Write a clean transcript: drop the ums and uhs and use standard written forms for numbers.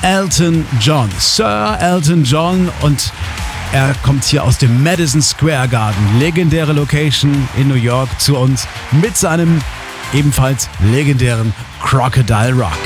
Elton John. Sir Elton John, und er kommt hier aus dem Madison Square Garden, legendäre Location in New York, zu uns mit seinem ebenfalls legendären Crocodile Rock.